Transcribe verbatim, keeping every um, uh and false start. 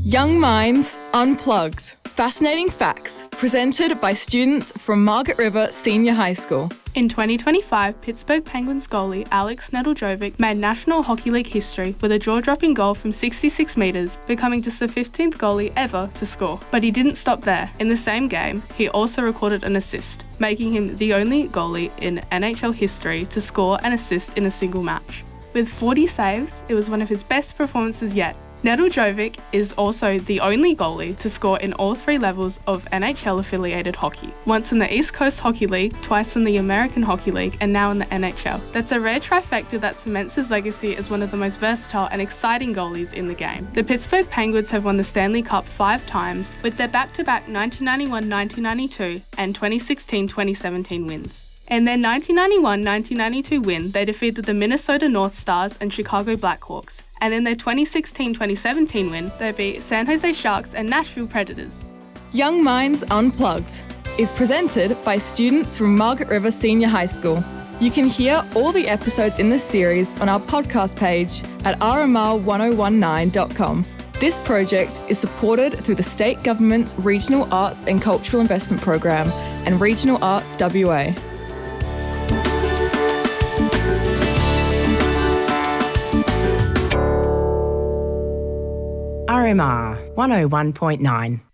Young Minds Unplugged. Fascinating facts presented by students from Margaret River Senior High School. In twenty twenty-five, Pittsburgh Penguins goalie Alex Nedeljkovic made National Hockey League history with a jaw-dropping goal from sixty-six metres, becoming just the fifteenth goalie ever to score. But he didn't stop there. In the same game, he also recorded an assist, making him the only goalie in N H L history to score an assist in a single match. With forty saves, it was one of his best performances yet. Nedeljkovic is also the only goalie to score in all three levels of N H L-affiliated hockey. Once in the East Coast Hockey League, twice in the American Hockey League, and now in the N H L. That's a rare trifecta that cements his legacy as one of the most versatile and exciting goalies in the game. The Pittsburgh Penguins have won the Stanley Cup five times, with their back-to-back nineteen ninety-one nineteen ninety-two and twenty sixteen twenty seventeen wins. In their nineteen ninety-one nineteen ninety-two win, they defeated the Minnesota North Stars and Chicago Blackhawks. And in their twenty sixteen twenty seventeen win, they beat San Jose Sharks and Nashville Predators. Young Minds Unplugged is presented by students from Margaret River Senior High School. You can hear all the episodes in this series on our podcast page at r m r one oh one nine dot com. This project is supported through the State Government's Regional Arts and Cultural Investment Program and Regional Arts W A. R M R one oh one point nine.